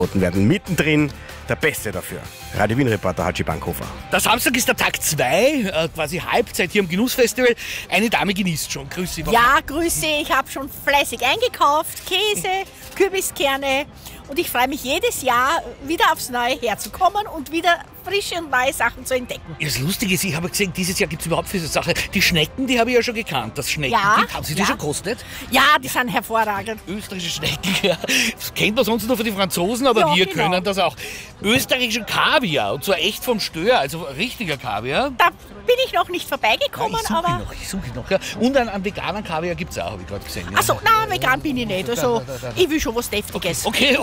werden. Mittendrin der Beste dafür. Radio Wien-Reporter Hatschi Bankhofer. Der Samstag ist der Tag 2, quasi Halbzeit hier am Genussfestival. Eine Dame genießt schon. Grüß Sie. Ja, grüße. Ich habe schon fleißig eingekauft. Käse, Kürbiskerne. Und ich freue mich jedes Jahr, wieder aufs Neue herzukommen und wieder frische und neue Sachen zu entdecken. Ja, das Lustige ist, ich habe gesehen, dieses Jahr gibt es überhaupt für diese Sache. Die Schnecken, die habe ich ja schon gekannt. Das Schnecken, haben Sie die schon gekostet? Ja, die sind hervorragend. Österreichische Schnecken, ja. Das kennt man sonst nur von den Franzosen, aber Ja, wir genau. können das auch. Österreichischer Kaviar, und zwar echt vom Stör, also richtiger Kaviar. Da bin ich noch nicht vorbeigekommen, Ich suche noch. Ja. Und einen veganen Kaviar gibt es auch, habe ich gerade gesehen. Ja. Achso, nein, vegan bin ich nicht. Also, ich will schon was Deftiges. Okay.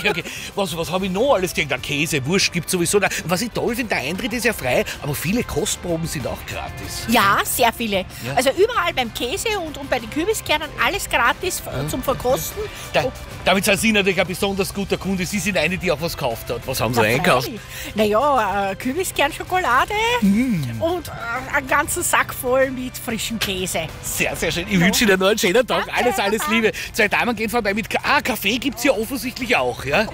Was habe ich noch alles gegen den Käse? Wurst gibt es sowieso. Was ich toll finde, der Eintritt ist ja frei, aber viele Kostproben sind auch gratis. Ja, sehr viele. Ja. Also überall beim Käse und bei den Kürbiskernen alles gratis zum Verkosten. Damit sind Sie natürlich ein besonders guter Kunde. Sie sind eine, die auch was gekauft hat. Was haben Sie einkauft? Naja, Kürbiskern-Schokolade und einen ganzen Sack voll mit frischem Käse. Sehr, sehr schön. Ich wünsche Ihnen noch einen schönen Tag. Danke. Alles Liebe. Zwei Damen gehen vorbei mit Kaffee gibt es hier offensichtlich auch. Ja?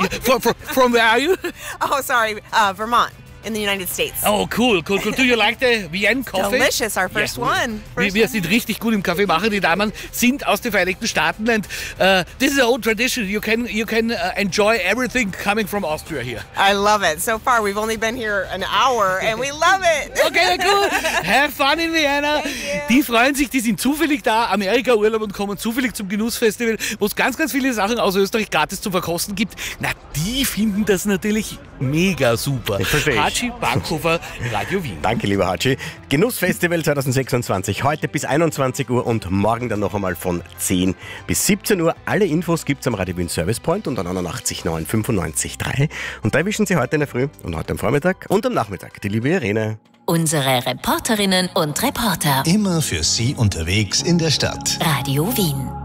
From where are you? Oh, sorry, Vermont, in the United States. Oh, cool. Do you like the Vienna coffee? Delicious, our first one. Wir sind richtig gut im Kaffee machen. Die Damen sind aus den Vereinigten Staaten. And this is an old tradition. You can enjoy everything coming from Austria here. I love it. So far, we've only been here an hour, and we love it. Okay, cool. Have fun in Vienna. Die freuen sich, die sind zufällig da, Amerika-Urlaub und kommen zufällig zum Genussfestival, wo es ganz, ganz viele Sachen aus Österreich gratis zum Verkosten gibt. Na, die finden das natürlich mega super. Ich verstehe. Hatschi Bankhofer, Radio Wien. Danke, lieber Hatschi. Genussfestival 2026, heute bis 21 Uhr und morgen dann noch einmal von 10 bis 17 Uhr. Alle Infos gibt's am Radio Wien Service Point und an 89.9 95.3. Und da erwischen Sie heute in der Früh und heute am Vormittag und am Nachmittag die liebe Irene. Unsere Reporterinnen und Reporter. Immer für Sie unterwegs in der Stadt. Radio Wien.